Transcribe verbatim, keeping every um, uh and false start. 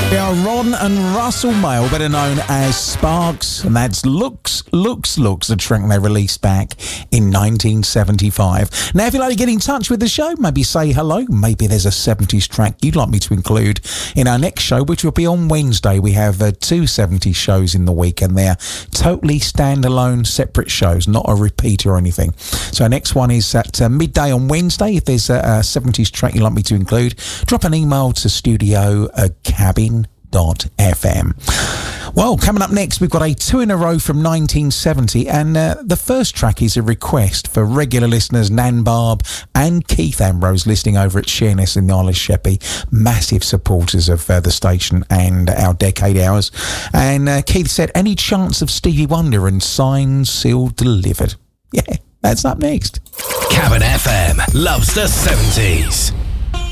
They are Ron and Russell Mail, better known as Sparks, and that's Looks, Looks, Looks, a track they released back in nineteen seventy-five. Now, if you'd like to get in touch with the show, maybe say hello, maybe there's a seventies track you'd like me to include in our next show, which will be on Wednesday. We have uh, two seventies shows in the week, and they're totally standalone, separate shows, not a repeat or anything. So our next one is at uh, midday on Wednesday. If there's a, a seventies track you'd like me to include, drop an email to studio uh, cabin dot f m. Well, coming up next, we've got a two in a row from nineteen seventy, and uh, the first track is a request for regular listeners Nan Barb and Keith Ambrose, listening over at Sheerness in the Isle of Sheppey, massive supporters of uh, the station and our decade hours. And uh, Keith said, any chance of Stevie Wonder, and signed, sealed, delivered. Yeah, that's up next. Cabin F M loves the seventies.